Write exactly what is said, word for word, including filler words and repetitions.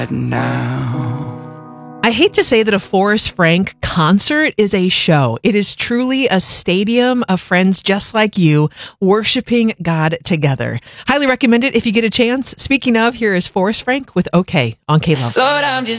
now. I hate to say that a Forrest Frank concert is a show. It is truly a stadium of friends just like you worshiping God together. Highly recommend it if you get a chance. Speaking of, here is Forrest Frank with OK on K-Love. Lord, I'm just